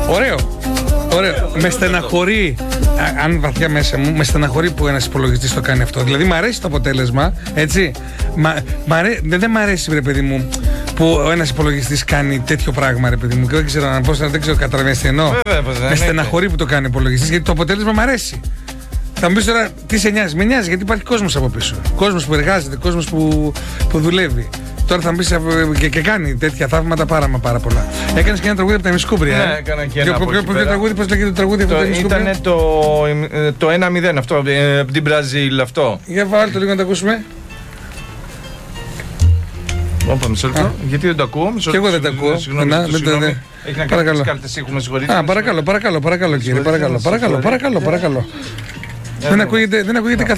Ωραίο. Ωραίο. Με στεναχωρεί, αν βαθιά μέσα μου, με στεναχωρεί που ένας υπολογιστής το κάνει αυτό. Δηλαδή, μου αρέσει το αποτέλεσμα, έτσι. Δεν μ' αρέσει, ρε παιδί μου, που ένας υπολογιστής κάνει τέτοιο πράγμα, ρε παιδί μου. Και δεν ξέρω πώς, δεν ξέρω, καταλαβαίνεις τι εννοώ. Με στεναχωρεί που το κάνει ο υπολογιστής, γιατί το αποτέλεσμα μ' αρέσει. Θα μου πεις τώρα, τι σε νοιάζει? Με νοιάζει, γιατί υπάρχει κόσμος από πίσω. Κόσμος που εργάζεται, κόσμος που δουλεύει. Τώρα θα μου πεις και κάνει τέτοια θαύματα πάρα πολλά. Έκανες και ένα τραγούδι από τα Ημισκούμπρια. Ναι, έκανα και ένα. Ποιο τραγούδι, πώς λέγεται το τραγούδι από τα Ημισκούμπρια? Ήταν το 1-0 αυτό, από την Μπραζίλ αυτό. Για βάλτε το λίγο να το ακούσουμε. Όπα, μισό λεπτό. Γιατί δεν το ακούω? Και εγώ δεν το ακούω. Έχει να κάνει τις κάρτες, έχουμε συγχωρήσει. Παρακαλώ κύριε, παρακαλώ. Δεν ακούγεται καθόλου.